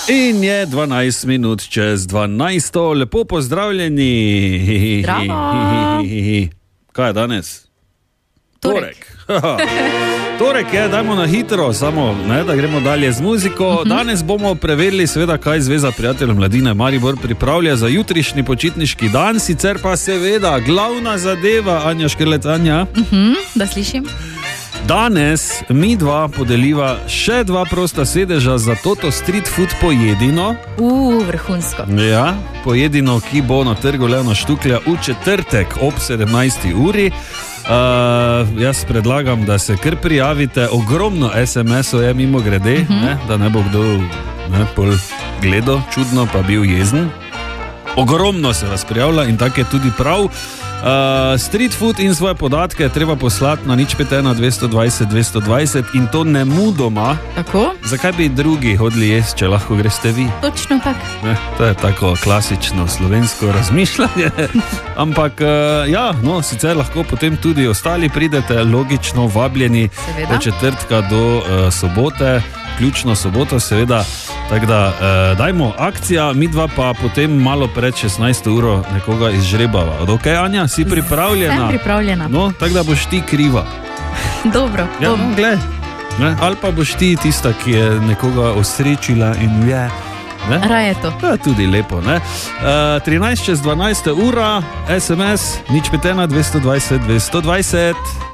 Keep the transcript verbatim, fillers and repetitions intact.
In je dvanajst minut čez dvanajsto, lepo pozdravljeni. Zdravo. Kaj je danes? Torek. Torek je, dajmo na hitro, samo ne, da gremo dalje z muziko. Uh-huh. Danes bomo preverili, seveda, kaj Zveza prijateljev mladine Maribor pripravlja za jutrišnji počitniški dan, sicer pa seveda glavna zadeva, Anja Škrlec, Anja. Uh-huh, da slišim. Danes mi dva podeliva še dva prosta sedeža za Toto Street Food pojedino. Uh, vrhunsko. Ja, pojedino, ki bo na trgu Leona Štuklja v četrtek ob sedemnajsti uri. Uh, jaz predlagam, da se kar prijavite. Ogromno es em esov je mimo grede, uh-huh. ne, da ne bo kdo ne, pol gledal čudno pa bil jezen. Ogromno se vas prijavlja in tako je tudi prav. Uh, street food in svoje podatke je treba poslati na nič pet ena dvesto dvajset dvesto dvajset in to nemudoma. Tako? Zakaj bi drugi hodili jesti, če lahko greste vi? Točno tak. Ne, to je tako klasično slovensko razmišljanje. Ampak uh, ja, no, sicer lahko potem tudi ostali pridete, logično vabljeni od četrtka do uh, sobote, ključno soboto seveda. Tako da, eh, dajmo, akcija, mi dva pa potem malo pred šestnajsto uro nekoga izžrebava. Ok, Anja, si pripravljena? Sem pripravljena. No, tako da boš ti kriva. Dobro, ja, bom. No, gled, ne? Ali pa boš ti tista, ki je nekoga osrečila in je. Ne? Raje to. To je tudi lepo, ne? Uh, trinajst čez dvanajst ura, es em es, nič pet ena dvesto dvajset dvesto dvajset.